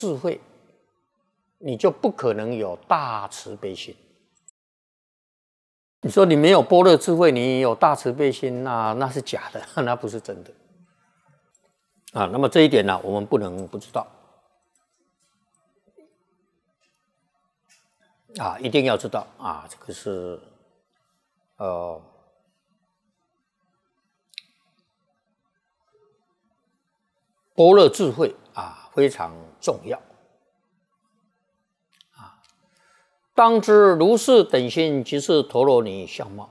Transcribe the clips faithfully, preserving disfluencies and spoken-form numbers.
智慧，你就不可能有大慈悲心。你说你没有般若智慧，你有大慈悲心，那那是假的，那不是真的啊。那么这一点呢、啊，我们不能不知道啊，一定要知道啊。这个是呃，般若智慧啊，非常重要。当知如是等心，即是陀罗尼相貌。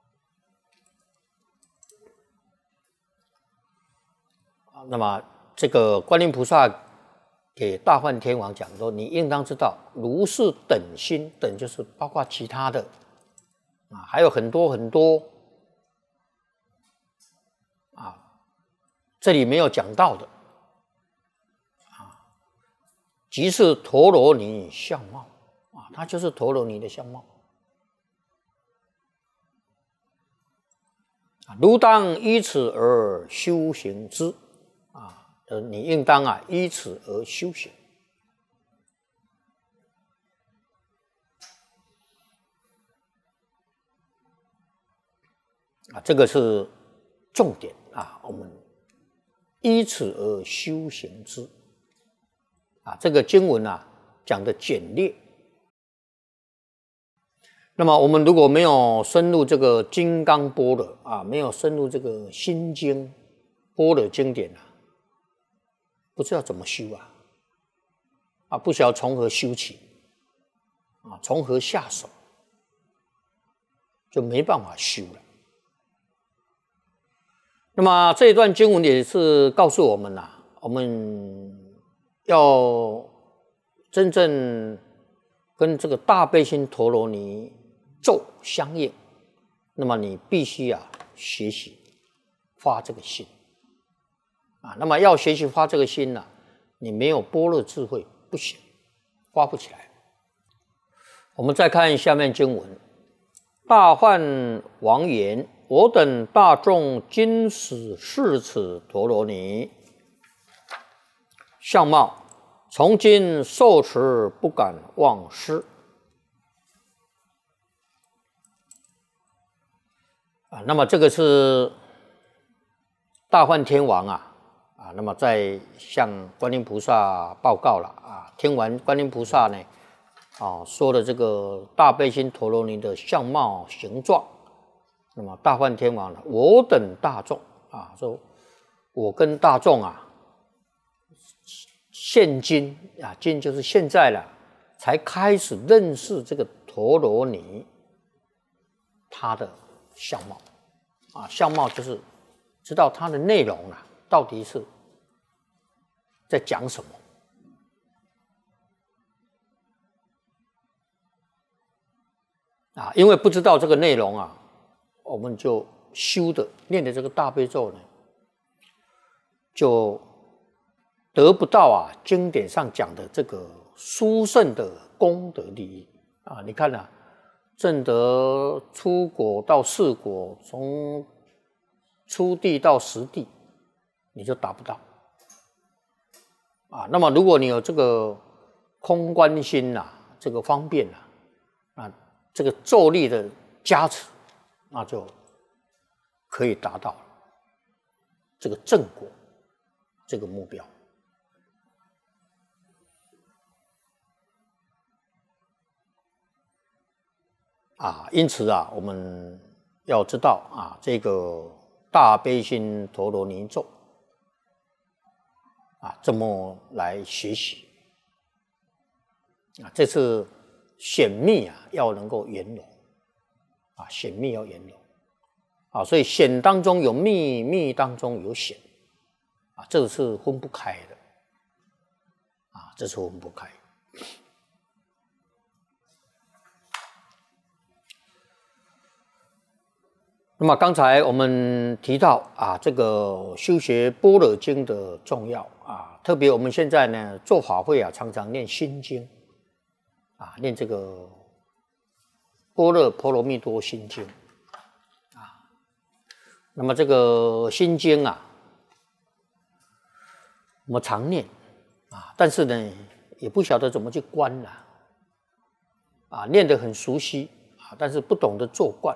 那么，这个观音菩萨给大梵天王讲说：“你应当知道，如是等心，等就是包括其他的啊，还有很多很多啊，这里没有讲到的啊，即是陀罗尼相貌。”啊，它就是陀罗尼的相貌啊，如当依此而修行之啊，你应当啊依此而修行啊，这个是重点啊，我们依此而修行之啊，这个经文啊讲的简略。那么我们如果没有深入这个金刚般若啊，没有深入这个心经般若经典啊，不知道怎么修啊，啊，不晓得从何修起啊，从何下手，就没办法修了。那么这一段经文也是告诉我们啊，我们要真正跟这个大悲心陀罗尼咒相应，那么你必须啊学习发这个心啊。那么要学习发这个心呢、啊，你没有般若智慧不行，发不起来。我们再看下面经文：大梵王言：我等大众今始视此陀罗尼相貌，从今受持不敢忘失。啊，那么这个是大梵天王啊，啊，那么在向观音菩萨报告了啊。听完观音菩萨呢，啊，说了这个大悲心陀罗尼的相貌形状，那么大梵天王呢，我等大众啊，说我跟大众啊，现今啊，今就是现在了，才开始认识这个陀罗尼它的相貌啊，相貌就是知道它的内容啊，到底是在讲什么啊？因为不知道这个内容啊，我们就修的念的这个大悲咒呢，就得不到啊经典上讲的这个殊胜的功德利益啊！你看啊。证得初果到四果，从初地到十地，你就达不到啊。那么，如果你有这个空观心呐、啊，这个方便呐、啊，啊，这个咒力的加持，那就可以达到这个正果这个目标。啊，因此啊，我们要知道啊，这个大悲心陀罗尼咒啊，这么来学习啊，这次显密啊，要能够圆融啊，显密要圆融啊，所以显当中有密，密当中有显啊，这个是分不开的啊，这是分不开。那么刚才我们提到啊，这个修学般若经的重要啊，特别我们现在呢做法会啊，常常念心经啊，念这个般若波罗蜜多心经啊。那么这个心经啊，我们常念啊，但是呢， 也不晓得怎么去观了，啊，念得很熟悉啊，但是不懂得做观，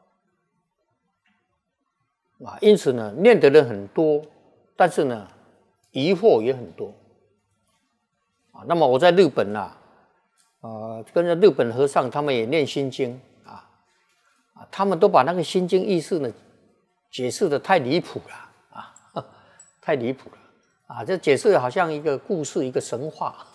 啊，因此呢，念的人很多，但是呢，疑惑也很多，啊，那么我在日本呐，呃，跟着日本和尚，他们也念心经啊，啊，他们都把那个心经意思呢，解释的太离谱了啊，太离谱了啊，这解释好像一个故事，一个神话。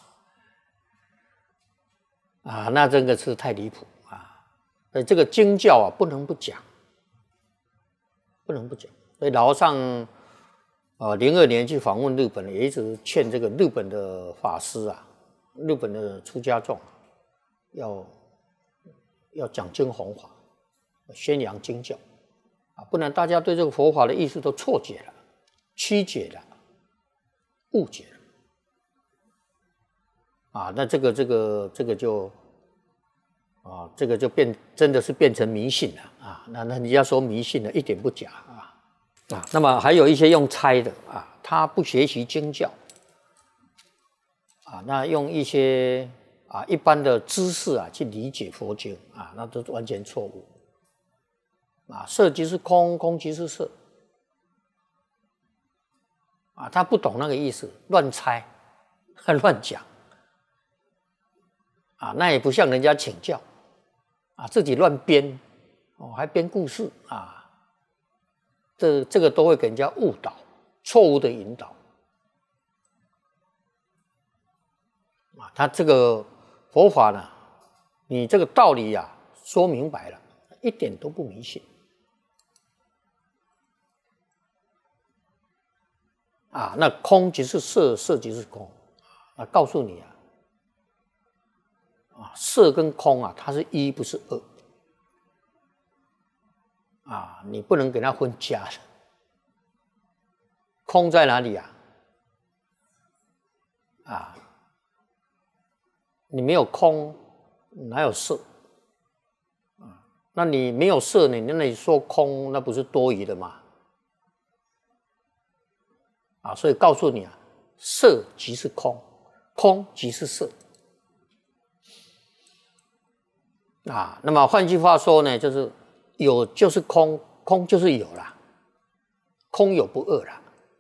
啊，那这个是太离谱啊！所以这个经教啊，不能不讲，不能不讲。所以老和尚，呃，零二年去访问日本，也一直劝这个日本的法师啊，日本的出家众，要要讲经弘法，宣扬经教啊，不然大家对这个佛法的意思都错解了、曲解了、误解了。啊，那这个这个这个就啊，这个就变真的是变成迷信了啊！那那人家说迷信呢，一点不假啊啊！那么还有一些用猜的啊，他不学习经教啊，那用一些啊一般的知识啊去理解佛经啊，那都完全错误啊！色即是空，空即是色啊，他不懂那个意思，乱猜，乱讲。啊，那也不向人家请教，啊，自己乱编，哦，还编故事啊，这这个都会给人家误导，错误的引导，啊，他这个佛法呢，你这个道理呀、啊、说明白了，一点都不迷信，啊，那空即是色，色即是空，啊，告诉你啊。啊，色跟空啊，它是一不是二啊，你不能给它分家的。空在哪里啊？啊，你没有空，哪有色？啊，那你没有色呢？那你说空，那不是多余的吗？啊，所以告诉你啊，色即是空，空即是色。啊，那么换句话说呢，就是有就是空，空就是有啦，空有不二啦，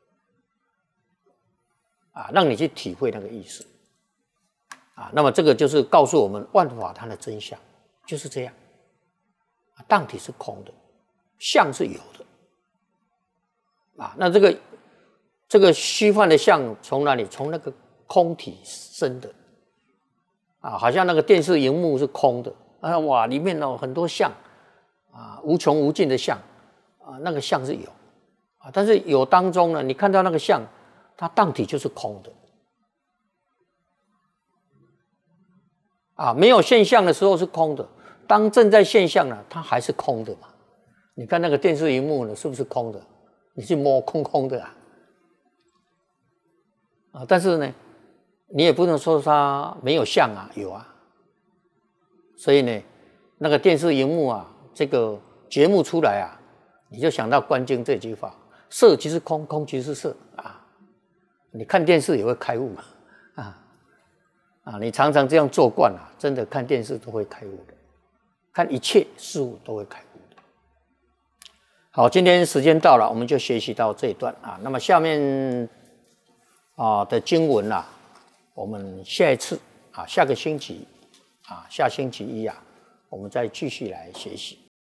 啊，让你去体会那个意思，啊，那么这个就是告诉我们万法它的真相就是这样，当体是空的，相是有的，啊，那这个这个虚幻的相从哪里？从那个空体生的，啊，好像那个电视荧幕是空的。啊，哇，里面有很多相啊，无穷无尽的相啊，那个相是有啊，但是有当中呢，你看到那个相，它当体就是空的啊，没有现象的时候是空的，当正在现象呢，它还是空的嘛。你看那个电视荧幕呢，是不是空的？你去摸，空空的啊，啊，但是呢，你也不能说它没有相啊，有啊。所以呢，那个电视荧幕啊，这个节目出来啊，你就想到《观经》这句话：色即是空，空即是色啊。你看电视也会开悟啊啊！你常常这样做惯了，真的看电视都会开悟的，看一切事物都会开悟的。好，今天时间到了，我们就学习到这一段啊。那么下面啊的经文啊，我们下一次啊，下个星期。啊，下星期一啊，我们再继续来学习。